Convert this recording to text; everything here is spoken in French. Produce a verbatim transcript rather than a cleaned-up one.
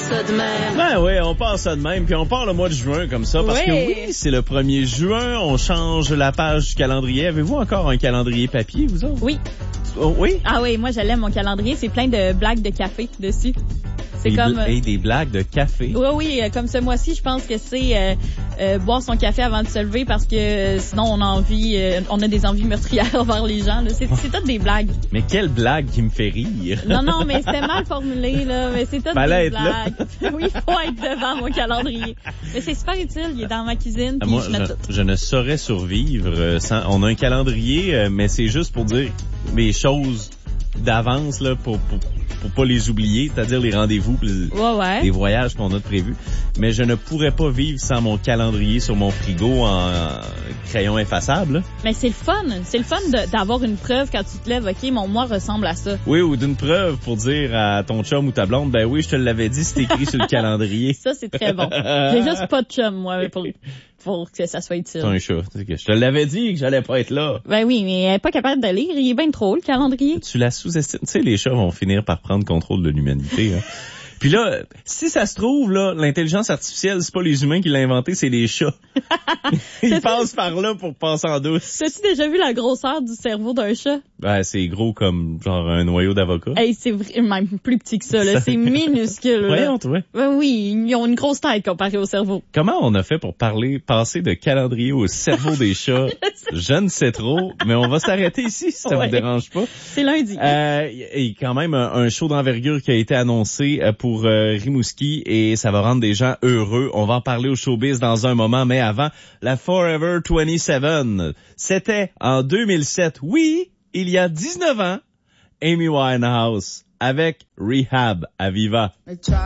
ça de même. Ben oui, on passe ça de même, puis on part le mois de juin comme ça, parce Oui. que oui, c'est le premier juin, on change la page du calendrier. Avez-vous encore un calendrier papier, vous autres? Oui. Oh, oui? Ah oui, moi, j'aime mon calendrier. C'est plein de blagues de café dessus. C'est des comme... bl- hey, des blagues de café. Oui, oui, euh, comme ce mois-ci, je pense que c'est euh, euh, boire son café avant de se lever parce que euh, sinon on a envie, euh, on a des envies meurtrières envers les gens. Là. C'est, c'est toutes des blagues. Mais quelle blague qui me fait rire. Non, non, mais c'était mal formulé, là. Mais c'est toutes Fallait des être là. blagues. Oui, il faut être devant mon calendrier. Mais c'est super utile. Il est dans ma cuisine. Ah, Puis moi, je note je, tout. je ne saurais survivre euh, sans... On a un calendrier, euh, mais c'est juste pour dire les choses d'avance là pour, pour pour pas les oublier, c'est-à-dire les rendez-vous, les, Ouais, ouais. les voyages qu'on a de prévus. Mais je ne pourrais pas vivre sans mon calendrier sur mon frigo en crayon effaçable. Là. Mais c'est le fun. C'est le fun de, d'avoir une preuve quand tu te lèves. OK, mon mois ressemble à ça. Oui, ou d'une preuve pour dire à ton chum ou ta blonde, ben oui, je te l'avais dit, c'est écrit sur le calendrier. Ça, c'est très bon. J'ai juste pas de chum, moi, mais pour, pour que ça soit utile. C'est un chat. C'est que je te l'avais dit que j'allais pas être là. Ben oui, mais elle est pas capable de lire. Il est bien trop, le calendrier. Tu la sous-estimes. Tu sais, les chats vont finir par prendre contrôle de l'humanité. Hein. Puis là, si ça se trouve, là, l'intelligence artificielle, c'est pas les humains qui l'ont inventé, c'est les chats. Ils passent par là pour passer en douce. T'as-tu déjà vu la grosseur du cerveau d'un chat? Ben, c'est gros comme genre un noyau d'avocat. Hey, c'est vraiment même plus petit que ça, là. C'est minuscule, là. Voyons, toi. Ben oui, ils ont une grosse tête comparée au cerveau. Comment on a fait pour parler, passer de calendrier au cerveau des chats? Je ne sais trop, mais on va s'arrêter ici si ça Ouais. vous dérange pas. C'est lundi. Euh, et quand même un, un show d'envergure qui a été annoncé pour euh, Rimouski et ça va rendre des gens heureux. On va en parler au showbiz dans un moment, mais avant, la Forever vingt-sept. C'était en deux mille sept. Oui, il y a dix-neuf ans, Amy Winehouse avec Rehab à Viva.